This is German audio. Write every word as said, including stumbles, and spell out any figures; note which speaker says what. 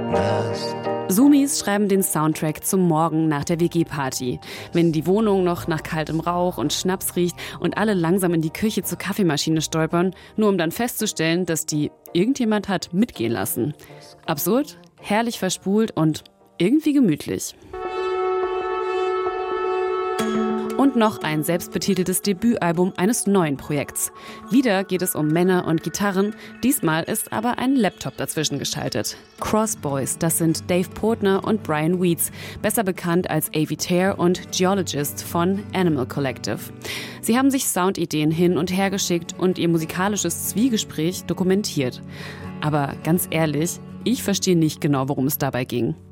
Speaker 1: Sumis schreiben den Soundtrack zum Morgen nach der W G-Party. Wenn die Wohnung noch nach kaltem Rauch und Schnaps riecht und alle langsam in die Küche zur Kaffeemaschine stolpern, nur um dann festzustellen, dass die irgendjemand hat mitgehen lassen. Absurd, herrlich verspult und irgendwie gemütlich. Und noch ein selbstbetiteltes Debütalbum eines neuen Projekts. Wieder geht es um Männer und Gitarren, diesmal ist aber ein Laptop dazwischen geschaltet. Cross Boys, das sind Dave Portner und Brian Weeds, besser bekannt als Avi Tare und Geologist von Animal Collective. Sie haben sich Soundideen hin und her geschickt und ihr musikalisches Zwiegespräch dokumentiert. Aber ganz ehrlich, ich verstehe nicht genau, worum es dabei ging.